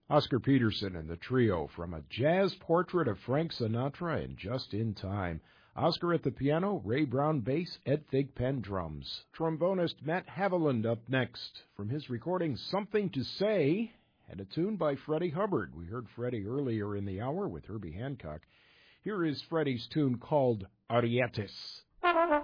Oscar Peterson and the trio from A Jazz Portrait of Frank Sinatra and Just in Time. Oscar at the piano, Ray Brown bass, Ed Thigpen drums. Trombonist Matt Haviland up next from his recording Something to Say and a tune by Freddie Hubbard. We heard Freddie earlier in the hour with Herbie Hancock. Here is Freddie's tune called Arietes.